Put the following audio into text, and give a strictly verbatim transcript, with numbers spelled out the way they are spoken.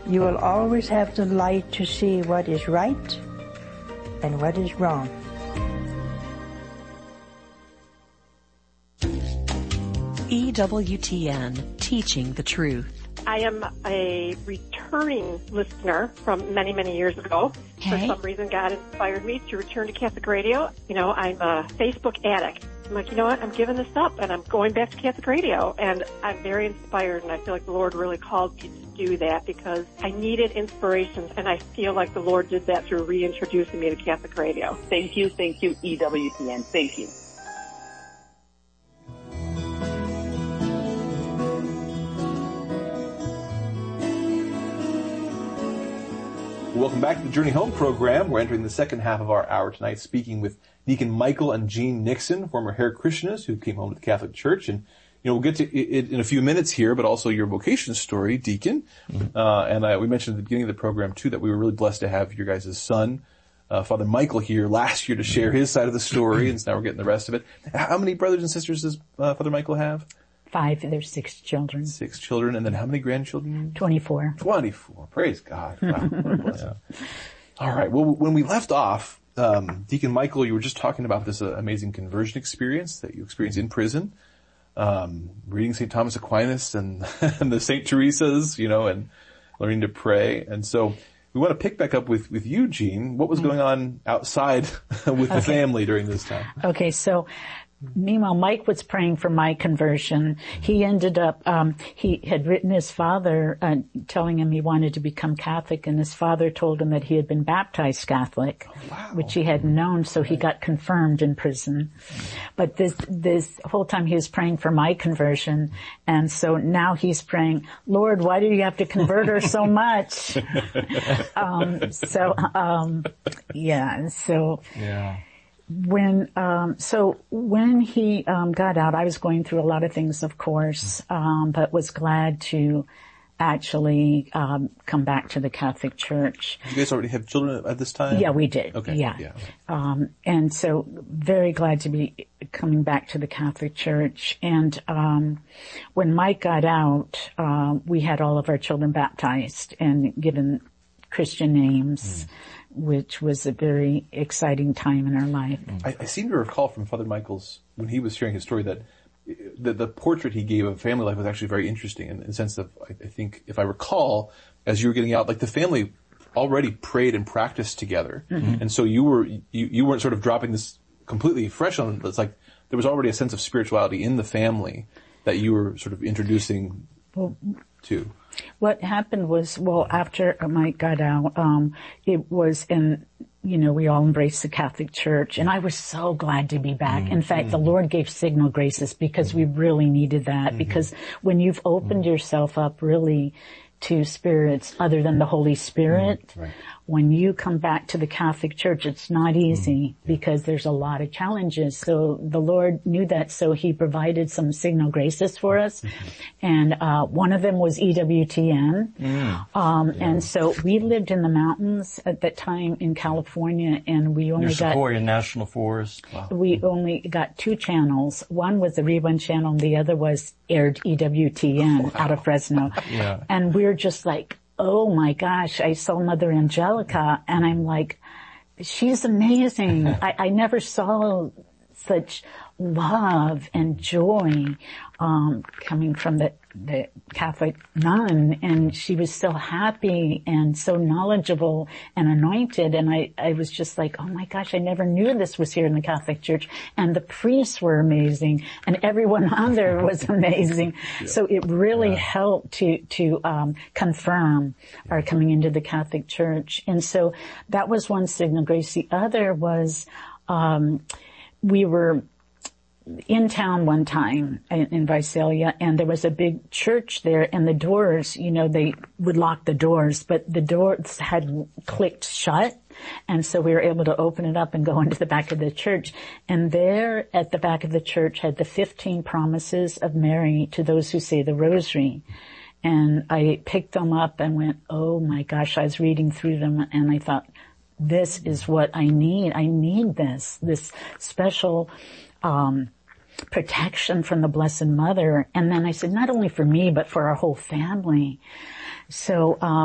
You will always have the light to see what is right and what is wrong. E W T N, Teaching the Truth. I am a returning listener from many, many years ago. Okay. For some reason, God inspired me to return to Catholic Radio. You know, I'm a Facebook addict. I'm like, you know what, I'm giving this up, and I'm going back to Catholic Radio. And I'm very inspired, and I feel like the Lord really called me to do that because I needed inspiration, and I feel like the Lord did that through reintroducing me to Catholic Radio. Thank you, thank you, E W T N. Thank you. Welcome back to the Journey Home program. We're entering the second half of our hour tonight, speaking with Deacon Michael and Jean Nixon, former Hare Krishnas who came home to the Catholic Church. And, you know, we'll get to it in a few minutes here, but also your vocation story, Deacon. Mm-hmm. Uh, and uh, we mentioned at the beginning of the program, too, that we were really blessed to have your guys' son, uh, Father Michael, here last year to share his side of the story, and so now we're getting the rest of it. How many brothers and sisters does uh, Father Michael have? Five. There's six children. Six children. And then how many grandchildren? Twenty-four. Twenty-four. Praise God. Wow. What a blessing. Yeah. All right. Well, when we left off, um, Deacon Michael, you were just talking about this uh, amazing conversion experience that you experienced in prison, um, reading Saint Thomas Aquinas and, and the Saint Teresa's, you know, and learning to pray. And so we want to pick back up with, with you, Jean. What was going on outside with the okay. family during this time? Okay. So, meanwhile, Mike was praying for my conversion. He ended up, um, he had written his father, uh, telling him he wanted to become Catholic, and his father told him that he had been baptized Catholic, oh, wow. which he hadn't known, so he got confirmed in prison. But this, this whole time he was praying for my conversion, and so now he's praying, Lord, why do you have to convert her so much? um, so, um, yeah, so. Yeah. When, um, so when he, um, got out, I was going through a lot of things, of course, um, but was glad to actually, um, come back to the Catholic Church. Did you guys already have children at this time? Yeah, we did. Okay. Yeah. yeah. Um, and so very glad to be coming back to the Catholic Church. And, um, when Mike got out, um, we had all of our children baptized and given Christian names. Mm. Which was a very exciting time in our life. I, I seem to recall from Father Michael's, when he was sharing his story, that the, the portrait he gave of family life was actually very interesting in, in the sense of, I, I think, if I recall, as you were getting out, like the family already prayed and practiced together. Mm-hmm. And so you were, you, you weren't sort of dropping this completely fresh on, it's like there was already a sense of spirituality in the family that you were sort of introducing well, to. What happened was, well, after Mike got out, um, it was in, you know, we all embraced the Catholic Church, and I was so glad to be back. Mm-hmm. In fact, the Lord gave signal graces because we really needed that, mm-hmm. because when you've opened mm-hmm. yourself up really to spirits other than the Holy Spirit, mm-hmm. right. when you come back to the Catholic Church, it's not easy mm-hmm. because there's a lot of challenges. So the Lord knew that, so He provided some signal graces for us. Mm-hmm. And, uh, one of them was E W T N. Mm-hmm. Um, yeah. and so we lived in the mountains at that time in California, and we only Near got... Sequoia National Forest. Wow. We only got two channels. One was the Rerun channel, and the other was aired E W T N wow. out of Fresno. Yeah. And we were just like, oh my gosh, I saw Mother Angelica, and I'm like, she's amazing. I, I never saw such love and joy, um, coming from the, the Catholic nun, and she was so happy and so knowledgeable and anointed, and I, I was just like, oh my gosh, I never knew this was here in the Catholic Church, and the priests were amazing, and everyone on there was amazing. Yeah. So it really yeah. helped to, to, um, confirm our coming into the Catholic Church. And so that was one signal grace. The other was, um, we were in town one time in, in Visalia, and there was a big church there, and the doors, you know, they would lock the doors, but the doors had clicked shut, and so we were able to open it up and go into the back of the church. And there at the back of the church had the fifteen promises of Mary to those who say the rosary. And I picked them up and went, oh my gosh, I was reading through them, and I thought, this is what I need. I need this, this special, um, protection from the Blessed Mother. And then I said, not only for me, but for our whole family. So, um,